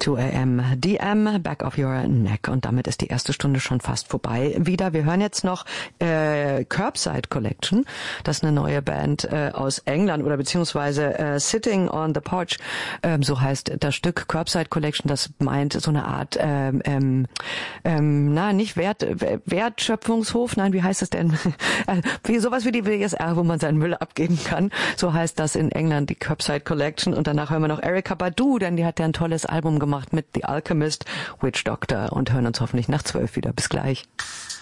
2 a.m. DM, Back of Your Neck. Und damit ist die erste Stunde schon fast vorbei. Wieder, wir hören jetzt noch Curbside Collection. Das ist eine neue Band aus England oder beziehungsweise Sitting on the Porch. So heißt das Stück Curbside Collection. Das meint so eine Art, nicht Wertschöpfungshof. Nein, wie heißt das denn? Sowas wie die WSR, wo man seinen Müll abgeben kann. So heißt das in England, die Curbside Collection. Und danach hören wir noch Erykah Badu, denn die hat ja ein tolles Album gemacht mit The Alchemist, Witch Doctor, und hören uns hoffentlich nach 12 wieder. Bis gleich.